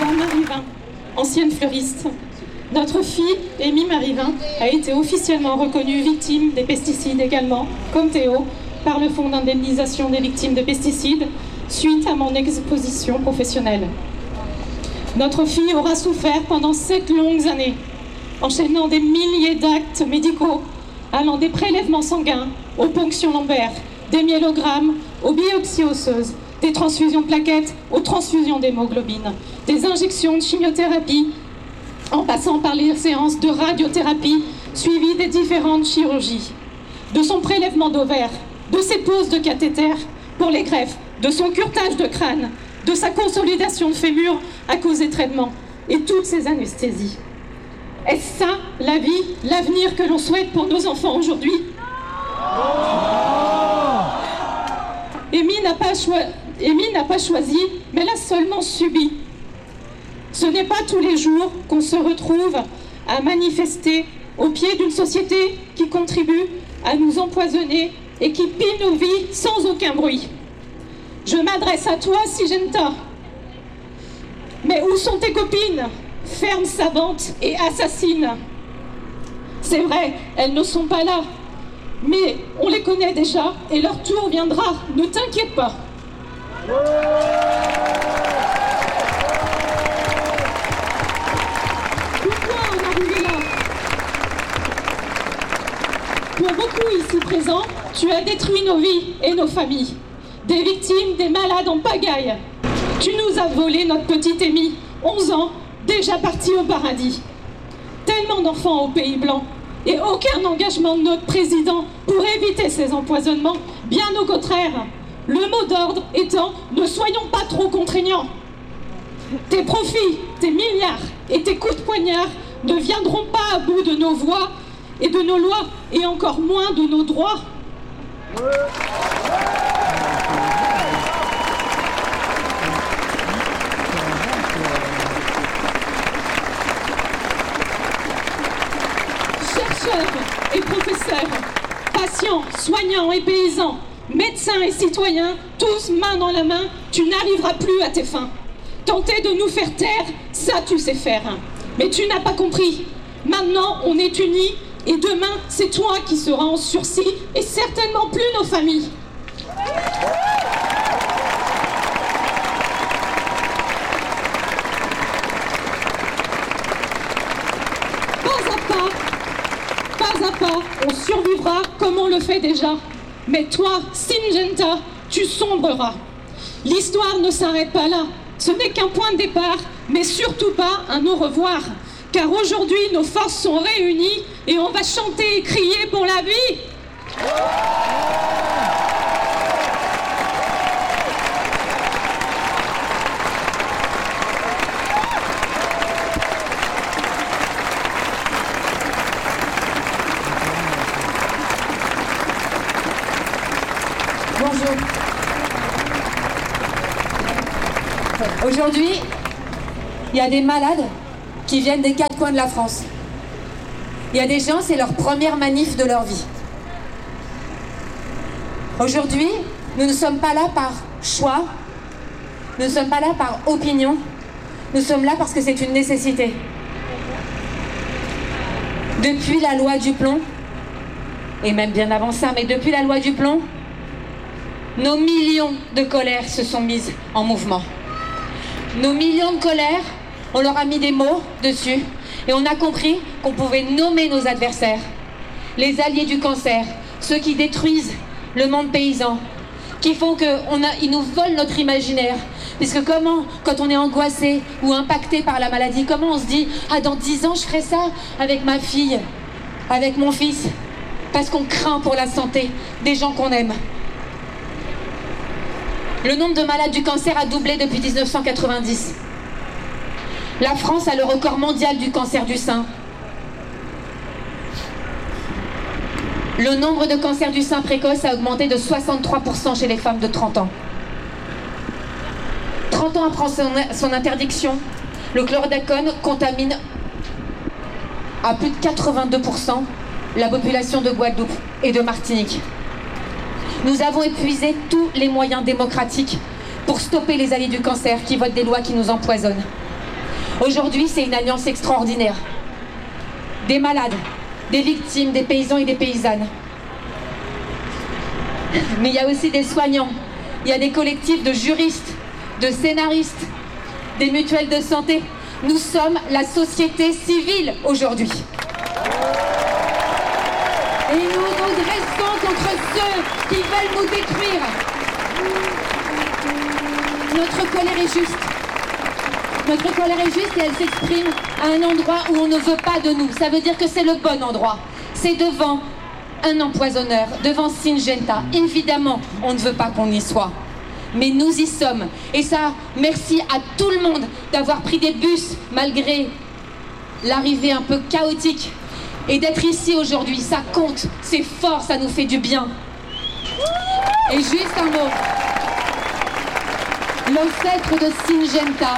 par Marivin, ancienne fleuriste. Notre fille, Amy Marivin, a été officiellement reconnue victime des pesticides également, comme Théo, par le Fonds d'indemnisation des victimes de pesticides, suite à mon exposition professionnelle. Notre fille aura souffert pendant 7 longues années, enchaînant des milliers d'actes médicaux, allant des prélèvements sanguins aux ponctions lombaires, des myélogrammes aux biopsies osseuses, des transfusions de plaquettes aux transfusions d'hémoglobine, des injections de chimiothérapie, en passant par les séances de radiothérapie suivies des différentes chirurgies, de son prélèvement d'ovaires, de ses poses de cathéter pour les greffes, de son curetage de crâne, de sa consolidation de fémur à cause des traitements et toutes ces anesthésies. Est-ce ça la vie, l'avenir que l'on souhaite pour nos enfants aujourd'hui? Amy n'a pas choisi, mais l'a seulement subi. Ce n'est pas tous les jours qu'on se retrouve à manifester au pied d'une société qui contribue à nous empoisonner et qui pille nos vies sans aucun bruit. Je m'adresse à toi, Syngenta. Mais où sont tes copines, fermes savantes et assassines? C'est vrai, elles ne sont pas là, mais on les connaît déjà et leur tour viendra, ne t'inquiète pas. Pourquoi en arriver là? Pour beaucoup ici présents, tu as détruit nos vies et nos familles. Des victimes, des malades en pagaille. Tu nous as volé notre petite Amy, 11 ans, déjà partie au paradis. Tellement d'enfants au Pays Blanc et aucun engagement de notre président pour éviter ces empoisonnements. Bien au contraire, le mot d'ordre étant « ne soyons pas trop contraignants ». Tes profits, tes milliards et tes coups de poignard ne viendront pas à bout de nos voix et de nos lois et encore moins de nos droits. Et professeurs, patients, soignants et paysans, médecins et citoyens, tous main dans la main, tu n'arriveras plus à tes fins. Tenter de nous faire taire, ça tu sais faire. Mais tu n'as pas compris. Maintenant, on est unis et demain, c'est toi qui seras en sursis et certainement plus nos familles. Pas à pas, on survivra comme on le fait déjà. Mais toi, Syngenta, tu sombreras. L'histoire ne s'arrête pas là. Ce n'est qu'un point de départ, mais surtout pas un au revoir. Car aujourd'hui, nos forces sont réunies et on va chanter et crier pour la vie. Bonjour. Aujourd'hui, il y a des malades qui viennent des 4 coins de la France. Il y a des gens, c'est leur première manif de leur vie. Aujourd'hui, nous ne sommes pas là par choix, nous ne sommes pas là par opinion, nous sommes là parce que c'est une nécessité. Depuis la loi du plomb, et même bien avant ça, mais depuis la loi du plomb, nos millions de colères se sont mises en mouvement. Nos millions de colères, on leur a mis des mots dessus et on a compris qu'on pouvait nommer nos adversaires, les alliés du cancer, ceux qui détruisent le monde paysan, qui font qu'ils nous volent notre imaginaire. Puisque comment, quand on est angoissé ou impacté par la maladie, comment on se dit « Ah, dans 10 ans, je ferai ça avec ma fille, avec mon fils ?» Parce qu'on craint pour la santé des gens qu'on aime. Le nombre de malades du cancer a doublé depuis 1990. La France a le record mondial du cancer du sein. Le nombre de cancers du sein précoce a augmenté de 63% chez les femmes de 30 ans. 30 ans après son interdiction, le chlordécone contamine à plus de 82% la population de Guadeloupe et de Martinique. Nous avons épuisé tous les moyens démocratiques pour stopper les alliés du cancer qui votent des lois qui nous empoisonnent. Aujourd'hui, c'est une alliance extraordinaire. Des malades, des victimes, des paysans et des paysannes. Mais il y a aussi des soignants, il y a des collectifs de juristes, de scénaristes, des mutuelles de santé. Nous sommes la société civile aujourd'hui. Et nous nous dressons contre ceux qui veulent nous détruire. Notre colère est juste. Notre colère est juste et elle s'exprime à un endroit où on ne veut pas de nous. Ça veut dire que c'est le bon endroit. C'est devant un empoisonneur, devant Syngenta. Évidemment, on ne veut pas qu'on y soit. Mais nous y sommes. Et ça, merci à tout le monde d'avoir pris des bus malgré l'arrivée un peu chaotique. Et d'être ici aujourd'hui, ça compte, c'est fort, ça nous fait du bien. Et juste un mot. L'ancêtre de Syngenta,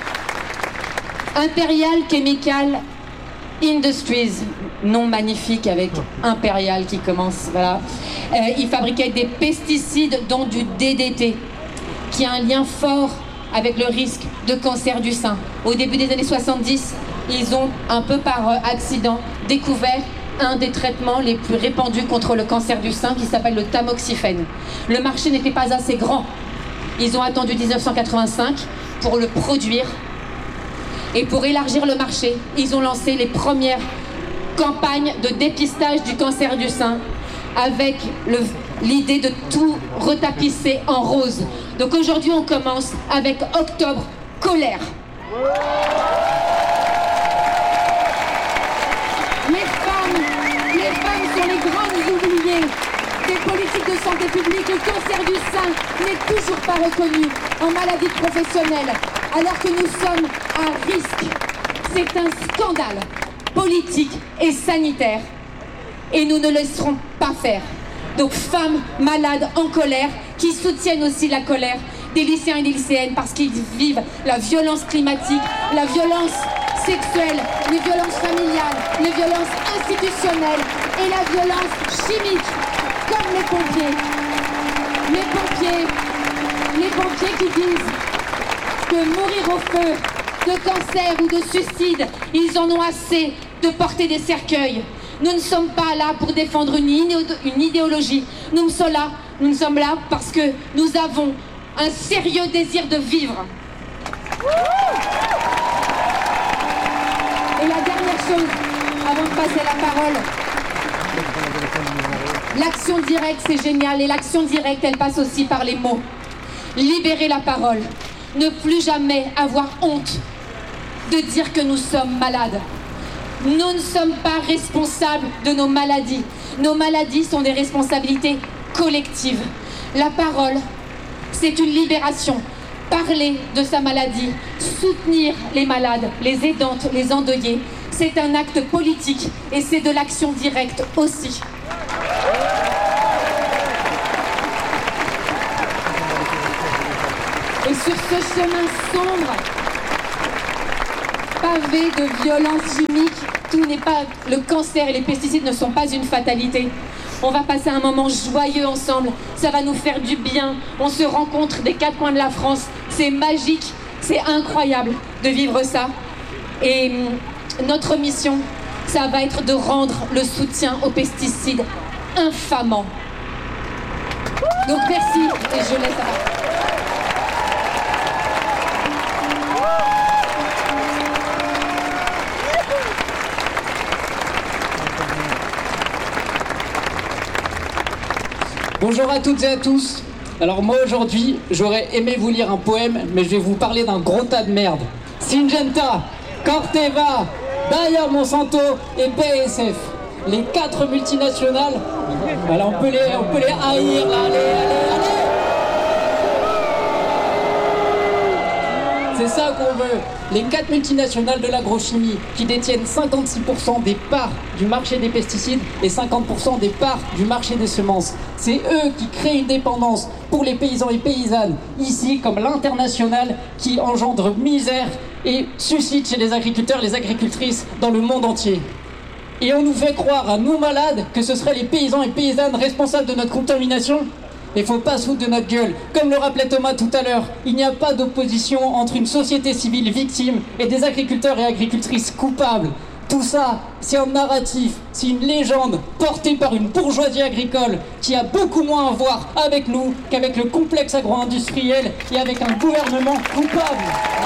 Imperial Chemical Industries, nom magnifique avec Imperial qui commence, voilà. Il fabriquait des pesticides dont du DDT, qui a un lien fort avec le risque de cancer du sein. Au début des années 70, ils ont un peu par accident découvert un des traitements les plus répandus contre le cancer du sein qui s'appelle le tamoxifène. Le marché n'était pas assez grand. Ils ont attendu 1985 pour le produire. Et pour élargir le marché, ils ont lancé les premières campagnes de dépistage du cancer du sein avec l'idée de tout retapisser en rose. Donc aujourd'hui, on commence avec Octobre Colère. Les femmes sont les grandes oubliées des politiques de santé publique. Le cancer du sein n'est toujours pas reconnu en maladie professionnelle, alors que nous sommes à risque. C'est un scandale politique et sanitaire. Et nous ne laisserons pas faire. Donc femmes malades en colère, qui soutiennent aussi la colère des lycéens et des lycéennes parce qu'ils vivent la violence climatique, la violence sexuelle, les violences familiales, les violences institutionnelles et la violence chimique, comme les pompiers. Les pompiers qui disent que mourir au feu, de cancer ou de suicide, ils en ont assez de porter des cercueils. Nous ne sommes pas là pour défendre une idéologie. Nous sommes là parce que nous avons un sérieux désir de vivre. Et la dernière chose, avant de passer la parole, l'action directe, c'est génial. Et l'action directe, elle passe aussi par les mots. Libérer la parole. Ne plus jamais avoir honte de dire que nous sommes malades. Nous ne sommes pas responsables de nos maladies. Nos maladies sont des responsabilités collectives. La parole, c'est une libération. Parler de sa maladie, soutenir les malades, les aidantes, les endeuillés, c'est un acte politique et c'est de l'action directe aussi. Et sur ce chemin sombre, pavé de violences chimiques, tout n'est pas, le cancer et les pesticides ne sont pas une fatalité. On va passer un moment joyeux ensemble, ça va nous faire du bien. On se rencontre des quatre coins de la France, c'est magique, c'est incroyable de vivre ça. Et notre mission, ça va être de rendre le soutien aux pesticides infamant. Donc merci et je laisse à la... Bonjour à toutes et à tous. Alors moi aujourd'hui, j'aurais aimé vous lire un poème, mais je vais vous parler d'un gros tas de merde. Syngenta, Corteva, Bayer Monsanto et BASF. Les 4 multinationales, voilà, on peut les haïr là, allez. C'est ça qu'on veut. Les 4 multinationales de l'agrochimie qui détiennent 56% des parts du marché des pesticides et 50% des parts du marché des semences. C'est eux qui créent une dépendance pour les paysans et paysannes, ici comme l'international qui engendre misère et suscite chez les agriculteurs, les agricultrices dans le monde entier. Et on nous fait croire à nous malades que ce seraient les paysans et paysannes responsables de notre contamination. Et faut pas se foutre de notre gueule. Comme le rappelait Thomas tout à l'heure, il n'y a pas d'opposition entre une société civile victime et des agriculteurs et agricultrices coupables. Tout ça, c'est un narratif, c'est une légende portée par une bourgeoisie agricole qui a beaucoup moins à voir avec nous qu'avec le complexe agro-industriel et avec un gouvernement coupable.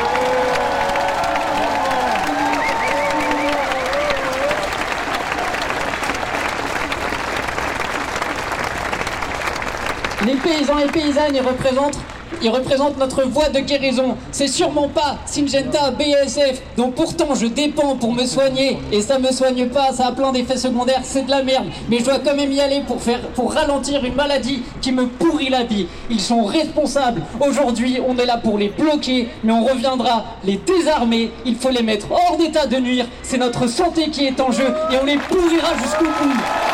Les paysans et paysannes, ils représentent notre voie de guérison. C'est sûrement pas Syngenta, BASF, dont pourtant je dépends pour me soigner. Et ça me soigne pas, ça a plein d'effets secondaires, c'est de la merde. Mais je dois quand même y aller pour ralentir une maladie qui me pourrit la vie. Ils sont responsables. Aujourd'hui, on est là pour les bloquer, mais on reviendra les désarmer. Il faut les mettre hors d'état de nuire. C'est notre santé qui est en jeu et on les pourrira jusqu'au bout.